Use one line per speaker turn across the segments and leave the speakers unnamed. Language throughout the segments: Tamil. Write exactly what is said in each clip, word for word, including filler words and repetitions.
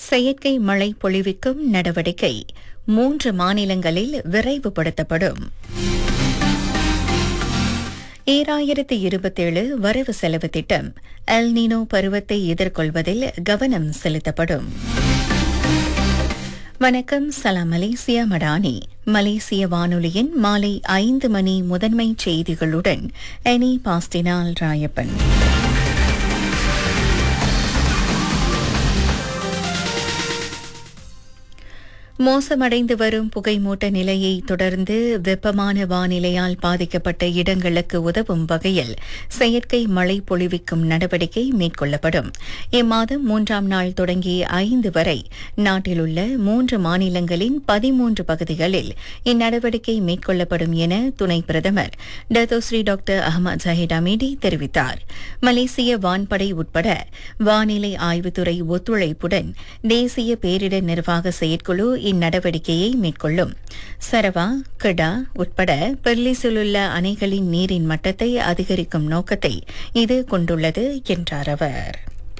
செயற்கை மழை பொழிவிக்கும் நடவடிக்கை மூன்று மாநிலங்களில் விரைவுபடுத்தப்படும். ஈராயிரத்து இருபத்தேழு வரவு செலவு திட்டம் எல் நீனோ பருவத்தை எதிர்கொள்வதில் கவனம் செலுத்தப்படும். வணக்கம், சலாம் மலேசியா மடானி. மலேசிய வானொலியின் மாலை ஐந்து மணி முதன்மை செய்திகளுடன் எனி பாஸ்டினால் ராயப்பன். மோசமடைந்து வரும் புகைமூட்ட நிலையை தொடர்ந்து வெப்பமான வானிலையால் பாதிக்கப்பட்ட இடங்களுக்கு உதவும் வகையில் செயற்கை மழை பொழிவிக்கும் நடவடிக்கை மேற்கொள்ளப்படும். இம்மாதம் மூன்றாம் நாள் தொடங்கி ஐந்து வரை நாட்டிலுள்ள மூன்று மாநிலங்களின் பதிமூன்று பகுதிகளில் இந்நடவடிக்கை மேற்கொள்ளப்படும் என துணை பிரதமர் Datuk Seri doctor Ahmad Zaheer Hamidi தெரிவித்தார். மலேசிய வான்படை உட்பட வானிலை ஆய்வுத்துறை ஒத்துழைப்புடன் தேசிய பேரிடர் நிர்வாக செயற்குழு இந்நடவடிக்கையை மேற்கொள்ளும். சரவா, கிடா உட்பட பெர்லிஸிலுள்ள அணைகளின் நீரின் மட்டத்தை அதிகரிக்கும் நோக்கத்தை இது கொண்டுள்ளது என்றார் அவர்.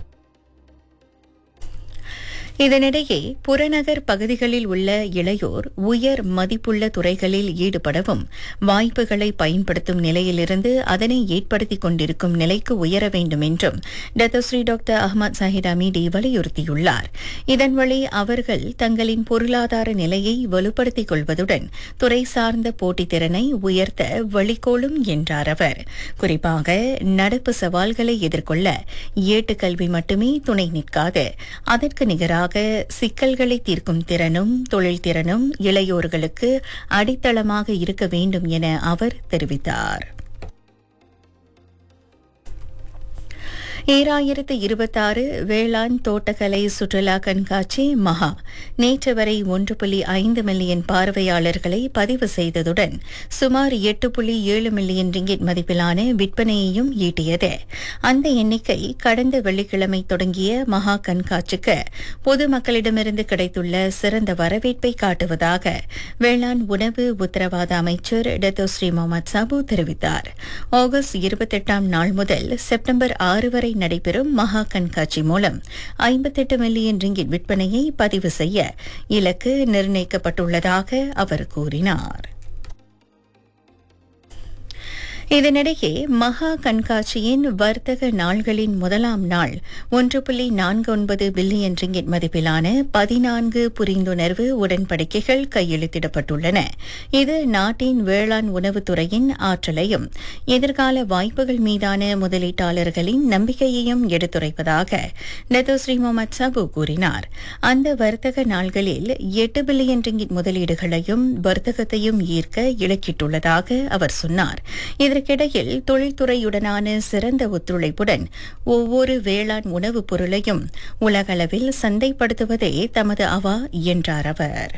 இதனிடையே புறநகர் பகுதிகளில் உள்ள இளையோர் உயர் மதிப்புள்ள துறைகளில் ஈடுபடவும் வாய்ப்புகளை பயன்படுத்தும் நிலையிலிருந்து அதனை ஏற்படுத்திக் கொண்டிருக்கும் நிலைக்கு உயர வேண்டும் என்றும் Datuk Seri doctor Ahmad Zaheer Hamidi வலியுறுத்தியுள்ளார். இதன் வழி அவர்கள் தங்களின் பொருளாதார நிலையை வலுப்படுத்திக் கொள்வதுடன் துறை சார்ந்த போட்டித் திறனை உயர்த்த வழிகோலும் என்றார் அவர். குறிப்பாக நடப்பு சவால்களை எதிர்கொள்ள ஏட்டுக்கல்வி மட்டுமே துணை நிற்காது, அதற்கு நிகராக சிக்கல்களை தீர்க்கும் திறனும் தொழில் திறனும் இளையோர்களுக்கு அடித்தளமாக இருக்க வேண்டும் என அவர் தெரிவித்தார். ஈராயிரத்து இருபத்தாறு வேளாண் தோட்டக்கலை சுற்றுலா கண்காட்சி மகா நேற்று வரை ஒன்று புள்ளி ஐந்து மில்லியன் பார்வையாளர்களை பதிவு செய்ததுடன் சுமார் எட்டு புள்ளி ஏழு மில்லியன் ரிங்கிட் மதிப்பிலான விற்பனையையும் ஈட்டியது. அந்த எண்ணிக்கை கடந்த வெள்ளிக்கிழமை தொடங்கிய மகா கண்காட்சிக்கு பொதுமக்களிடமிருந்து கிடைத்துள்ள சிறந்த வரவேற்பை காட்டுவதாக வேளாண் உணவு உத்தரவாத அமைச்சர் டத்தோஸ்ரீ முகமது சாபு தெரிவித்தார். ஆகஸ்ட் இருபத்தெட்டாம் நாள் முதல் செப்டம்பர் ஆறு வரை நடைபெறும் மகா கண்காட்சி மூலம் ஐம்பத்தெட்டு மில்லியன் ரிங்கிட் விற்பனையை பதிவு செய்ய இலக்கு நிர்ணயிக்கப்பட்டுள்ளதாக அவர் கூறினார். இதனிடையே மகா கண்காட்சியின் வர்த்தக நாள்களின் முதலாம் நாள் ஒன்று புள்ளி நான்கு ஒன்பது பில்லியன் ரிங்கிட் மதிப்பிலான பதினான்கு புரிந்துணர்வு உடன்படிக்கைகள் கையெழுத்திடப்பட்டுள்ளன. இது நாட்டின் வேளாண் உணவுத்துறையின் ஆற்றலையும் எதிர்கால வாய்ப்புகள் மீதான முதலீட்டாளர்களின் நம்பிக்கையையும் எடுத்துரைப்பதாக டத்தோஸ்ரீ முகமது சாபு கூறினார். அந்த வர்த்தக நாள்களில் எட்டு பில்லியன் ரிங்கிட் முதலீடுகளையும் வர்த்தகத்தையும் ஈர்க்க இலக்கிட்டுள்ளதாக அவர் சொன்னார். இதற்கிடையில் தொழில்துறையுடனான சிறந்த ஒத்துழைப்புடன் ஒவ்வொரு வேளாண் உணவுப் பொருளையும் உலகளவில் சந்தைப்படுத்துவதே தமது அவா என்றார் அவர்.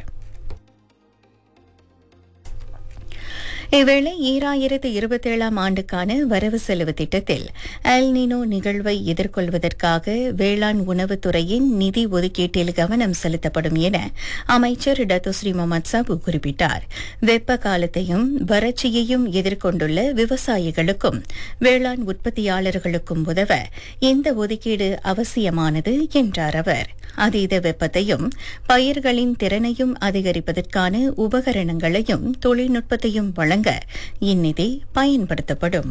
இவ்வேளை ஈராயிரத்து இருபத்தேழாம் ஆண்டுக்கான வரவு செலவு திட்டத்தில் எல் நீனோ நிகழ்வை எதிர்கொள்வதற்காக வேளாண் உணவுத்துறையின் நிதி ஒதுக்கீட்டில் கவனம் செலுத்தப்படும் என அமைச்சர் டத்தோஸ்ரீ முகமது சாபு குறிப்பிட்டார். வெப்ப காலத்தையும் வறட்சியையும் எதிர்கொண்டுள்ள விவசாயிகளுக்கும் வேளாண் உற்பத்தியாளர்களுக்கும் உதவ இந்த ஒதுக்கீடு அவசியமானது என்றார் அவர். அதீத வெப்பத்தையும் பயிர்களின் திறனையும் அதிகரிப்பதற்கான உபகரணங்களையும் தொழில்நுட்பத்தையும் வழங்க இந்நிதி பயன்படுத்தப்படும்.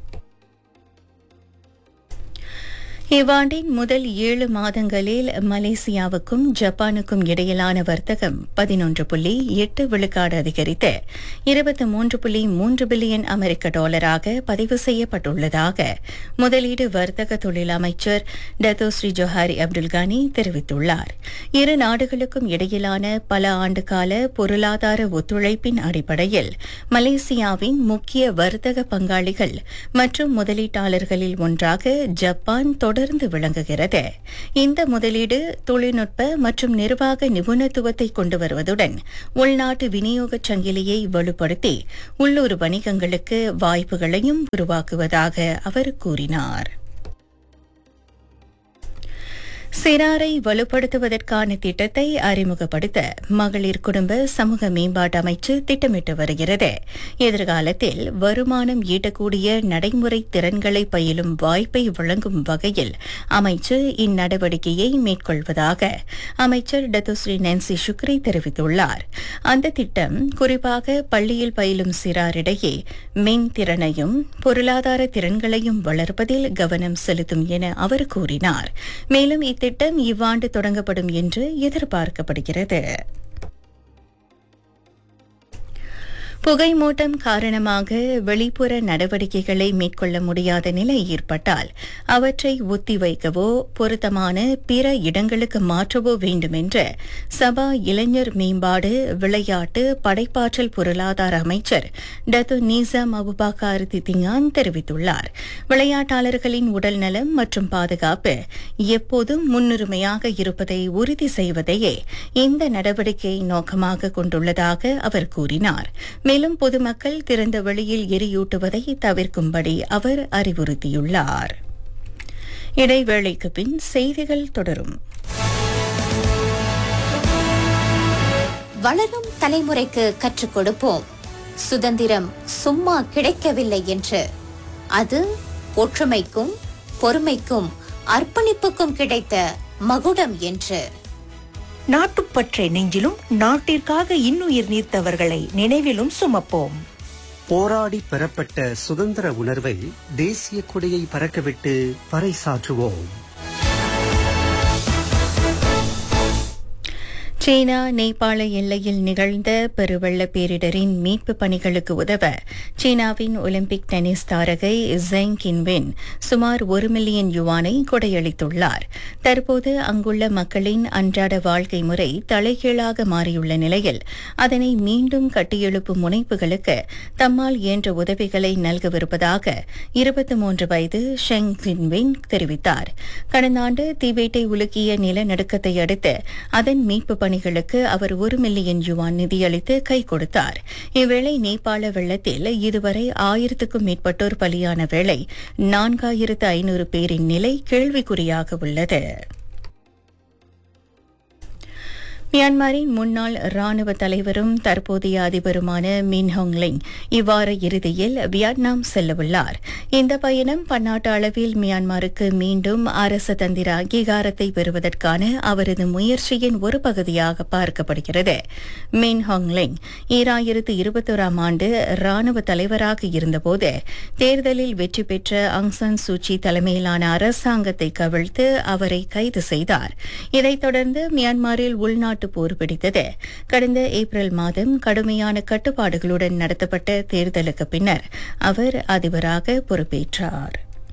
இவ்வாண்டின் முதல் ஏழு மாதங்களில் மலேசியாவுக்கும் ஜப்பானுக்கும் இடையிலான வர்த்தகம் பதினொன்று புள்ளி எட்டு விழுக்காடு அதிகரித்து இருபத்தி மூன்று புள்ளி மூன்று பில்லியன் அமெரிக்க டாலராக பதிவு செய்யப்பட்டுள்ளதாக முதலீடு வர்த்தக தொழில் அமைச்சர் டத்தோஸ்ரீ ஜொஹாரி அப்துல் கானி தெரிவித்துள்ளார். இரு நாடுகளுக்கும் இடையிலான பல ஆண்டுகால பொருளாதார ஒத்துழைப்பின் அடிப்படையில் மலேசியாவின் முக்கிய வர்த்தக பங்காளிகள் மற்றும் முதலீட்டாளர்களில் ஒன்றாக ஜப்பான் தொடர்ந்து விளங்குகிறது. இந்த முதலீடு தொழில்நுட்ப மற்றும் நிர்வாக நிபுணத்துவத்தை கொண்டு வருவதுடன் உள்நாட்டு விநியோகச் சங்கிலியை வலுப்படுத்தி உள்ளூர் வணிகங்களுக்கு வாய்ப்புகளையும் உருவாக்குவதாக அவர் கூறினார். சிறாரை வலுப்படுத்துவதற்கான திட்டத்தை அறிமுகப்படுத்த மகளிர் குடும்ப சமூக மேம்பாட்டு அமைச்சு திட்டமிட்டு வருகிறது. எதிர்காலத்தில் வருமானம் ஈட்டக்கூடிய நடைமுறை திறன்களை பயிலும் வாய்ப்பை வழங்கும் வகையில் அமைச்சு இந்நடவடிக்கையை மேற்கொள்வதாக அமைச்சர் டத்துஸ்ரீ நான்சி சுக்ரி தெரிவித்துள்ளார். அந்த திட்டம் குறிப்பாக பள்ளியில் பயிலும் சிறாரிடையே மின் திறனையும் பொருளாதார திறன்களையும் வளர்ப்பதில் கவனம் செலுத்தும் என அவர் கூறினார். மேலும் இத்திட்டம் இவ்வாண்டு தொடங்கப்படும் என்று எதிர்பார்க்கப்படுகிறது. புகைமூட்டம் காரணமாக வெளிப்புற நடவடிக்கைகளை மேற்கொள்ள முடியாத நிலை ஏற்பட்டால் அவற்றை ஒத்திவைக்கவோ பொருத்தமான பிற இடங்களுக்கு மாற்றவோ வேண்டும் என்று சபா இளைஞர் மேம்பாடு விளையாட்டு படைப்பாற்றல் பொருளாதார அமைச்சர் டத்து நீசாம் அபுபக்கர் தித்திங்கான் தெரிவித்துள்ளார். விளையாட்டாளர்களின் உடல் நலம் மற்றும் பாதுகாப்பு எப்போதும் முன்னுரிமையாக இருப்பதை உறுதி செய்வதையே இந்த நடவடிக்கை நோக்கமாக கொண்டுள்ளதாக அவர் கூறினார். மேலும் பொதுமக்கள் திறந்த வெளியில் எரியூட்டுவதை தவிர்க்கும்படி அவர் அறிவுறுத்தியுள்ளார். இடைவேளைக்கு பின் செய்திகள் தொடரும்.
வளரும் தலைமுறைக்கு கற்றுக் கொடுப்போம். சுதந்திரம் சும்மா கிடைக்கவில்லை என்று, அது ஒற்றுமைக்கும் பொறுமைக்கும் அர்ப்பணிப்புக்கும் கிடைத்த மகுடம் என்று.
நாட்டுப்பற்றை நெஞ்சிலும் நாட்டிற்காக இன்னுயிர் நீர்த்தவர்களை நினைவிலும் சுமப்போம்.
போராடி பெறப்பட்ட சுதந்திர உணர்வை தேசிய கொடியை பறக்கவிட்டு பறைசாற்றுவோம்.
சீனா நேபாள எல்லையில் நிகழ்ந்த பெருவெள்ள பேரிடரின் மீட்பு பணிகளுக்கு உதவ சீனாவின் ஒலிம்பிக் டென்னிஸ் தாரகை ஜெங் கின்வென் சுமார் ஒரு மில்லியன் யுவானை கொடையளித்துள்ளார். தற்போது அங்குள்ள மக்களின் அன்றாட வாழ்க்கை முறை தலைகீழாக மாறியுள்ள நிலையில் அதனை மீண்டும் கட்டியெழுப்பும் முனைப்புகளுக்கு தம்மால் இயன்ற உதவிகளை நல்கவிருப்பதாக இருபத்தி மூன்று வயது ஷெங் கின்வென் தெரிவித்தார். கடந்த ஆண்டு திபெத்தை உலுக்கிய நிலநடுக்கத்தை அடுத்து அதன் மீட்பு பணிகளுக்கு அவர் ஒரு மில்லியன் யுவான் நிதியளித்து கை கொடுத்தார். இவ்வேளை நேபாள வெள்ளத்தில் இதுவரை ஆயிரத்துக்கும் மேற்பட்டோர் பலியான வேளை நான்காயிரத்து ஐநூறு பேரின் நிலை கேள்விக்குறியாக உள்ளது. மியான்மரின் முன்னாள் ராணுவ தலைவரும் தற்போதைய அதிபருமான மின் ஹாங்லிங் இவ்வார இறுதியில் வியட்நாம் செல்லவுள்ளார். இந்த பயணம் பன்னாட்டு அளவில் மியான்மருக்கு மீண்டும் அரச தந்திர அங்கீகாரத்தை பெறுவதற்கான அவரது முயற்சியின் ஒரு பகுதியாக பார்க்கப்படுகிறது. மின் ஹாங்லிங் ஈராயிரத்து இருபத்தோராம் ஆண்டு ராணுவ தலைவராக இருந்தபோது தேர்தலில் வெற்றி பெற்ற ஆங் சான் சூச்சி தலைமையிலான அரசாங்கத்தை கவிழ்த்து அவரை கைது செய்தார். இதைத் தொடர்ந்து மியான்மரில் உள்நாட்டு போர் பிடித்தது. கடந்த ஏப்ரல் மாதம் கடுமையான கட்டுப்பாடுகளுடன் நடத்தப்பட்ட தேர்தலுக்கு பின்னர் அவர் அதிபராக பொறுப்பேற்றார்.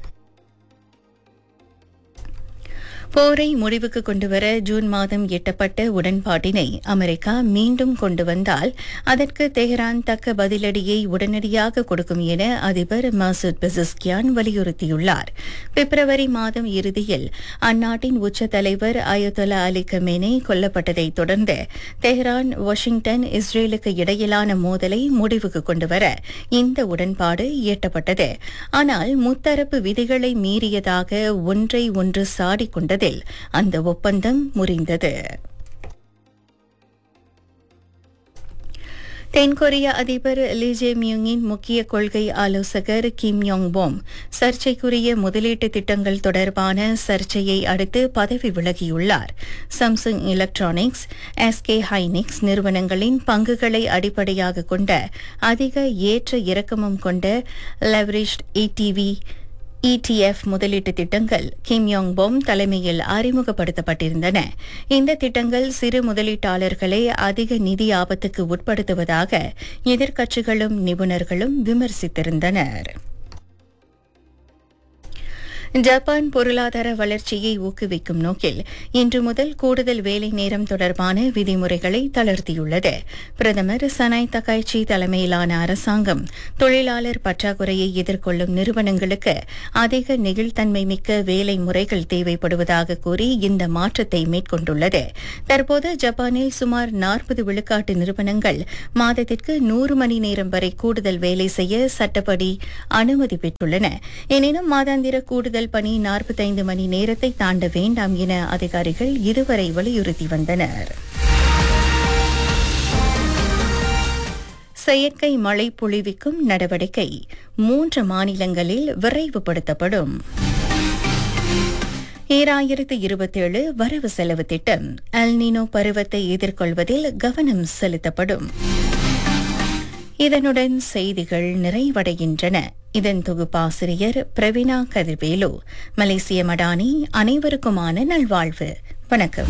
போரை முடிவுக்கு கொண்டுவர ஜூன் மாதம் எட்டப்பட்ட உடன்பாட்டினை அமெரிக்கா மீண்டும் கொண்டு வந்தால் அதற்கு தெஹ்ரான் தக்க பதிலடியை உடனடியாக கொடுக்கும் என அதிபர் மசூத் பெசஸ்கியான் வலியுறுத்தியுள்ளார். பிப்ரவரி மாதம் இறுதியில் அந்நாட்டின் உச்ச தலைவர் அயதொல்லா அலி கமேனி கொல்லப்பட்டதை தொடர்ந்து தெஹ்ரான் வாஷிங்டன் இஸ்ரேலுக்கு இடையிலான மோதலை முடிவுக்கு கொண்டுவர இந்த உடன்பாடு எட்டப்பட்டது. ஆனால் முத்தரப்பு விதிகளை மீறியதாக ஒன்றை ஒன்று சாடிக்கொண்டது அந்த ஒப்பந்தம் முறிந்தது. தென்கொரிய அதிபர் லீ ஜே மியூங்கின் முக்கிய கொள்கை ஆலோசகர் கிம் யோங் போம் சர்ச்சைக்குரிய முதலீட்டு திட்டங்கள் தொடர்பான சர்ச்சையை அடுத்து பதவி விலகியுள்ளார். சாம்சங் எலக்ட்ரானிக்ஸ், எஸ்கே ஹைனிக்ஸ் நிறுவனங்களின் பங்குகளை அடிப்படையாக கொண்ட அதிக ஏற்ற இறக்கமும் கொண்ட லெவரேஜ்ட் இடிவி இடிஎஃப் முதலீட்டு திட்டங்கள் கிம் யோங் போம் தலைமையில் அறிமுகப்படுத்தப்பட்டிருந்தன. இந்த திட்டங்கள் சிறு முதலீட்டாளர்களை அதிக நிதி ஆபத்துக்கு உட்படுத்துவதாக எதிர்க்கட்சிகளும் நிபுணர்களும் விமர்சித்திருந்தனர். ஜப்பான் பொருளாதார வளர்ச்சியை ஊக்குவிக்கும் நோக்கில் இன்று முதல் கூடுதல் வேலை நேரம் தொடர்பான விதிமுறைகளை தளர்த்தியுள்ளது. பிரதமர் சனாய் தகாய்ச்சி தலைமையிலான அரசாங்கம் தொழிலாளர் பற்றாக்குறையை எதிர்கொள்ளும் நிறுவனங்களுக்கு அதிக நெகிழ்த்தன்மை மிக்க வேலை முறைகள் தேவைப்படுவதாக கூறி இந்த மாற்றத்தை மேற்கொண்டுள்ளது. தற்போது ஜப்பானில் சுமார் நாற்பது விழுக்காட்டு நிறுவனங்கள் மாதத்திற்கு நூறு மணி நேரம் வரை கூடுதல் வேலை செய்ய சட்டப்படி அனுமதி பெற்றுள்ளன. எனினும் மாதாந்திர கூடுதல் பகல் பணி நாற்பத்தைந்து மணி நேரத்தை தாண்ட வேண்டாம் என அதிகாரிகள் இதுவரை வலியுறுத்தி வந்தனர். செயற்கை மழை பொழிவிக்கும் நடவடிக்கை மூன்று மாநிலங்களில் விரைவுபடுத்தப்படும். ஈராயிரத்து இருபத்தேழு வரவு செலவு திட்டம் அல்னினோ பருவத்தை எதிர்கொள்வதில் கவனம் செலுத்தப்படும். இதனுடன் செய்திகள் நிறைவடைகின்றன. இதன் தொகுப்பாசிரியர் பிரவீனா கதிர்வேலு. மலேசிய மடானி. அனைவருக்குமான நல்வாழ்வு. வணக்கம்.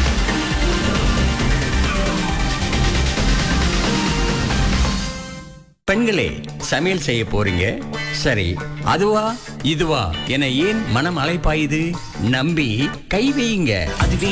பெண்களே, சமையல் செய்ய போறீங்க, சரி அதுவா இதுவா என ஏன் மனம் அலைப்பாயுது? நம்பி கை வையுங்க, அதுவே